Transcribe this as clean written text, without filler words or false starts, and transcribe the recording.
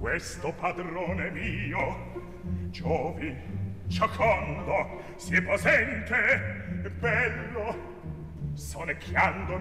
questo padrone mio, Giovi, giocondo, si posente e bello, sonecchiando